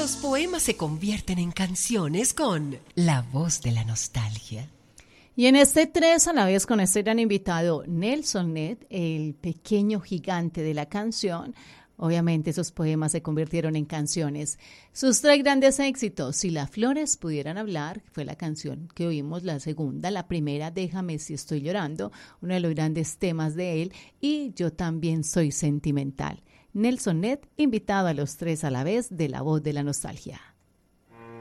Los poemas se convierten en canciones con La Voz de la Nostalgia. Y en este 3 a la vez con este gran invitado, Nelson Ned, el pequeño gigante de la canción. Obviamente esos poemas se convirtieron en canciones. Sus 3 grandes éxitos, Si las flores pudieran hablar, fue la canción que oímos, la segunda, la primera, Déjame si estoy llorando, uno de los grandes temas de él, y Yo también soy sentimental. Nelson Ned, invitado a los 3 a la vez de La Voz de la Nostalgia.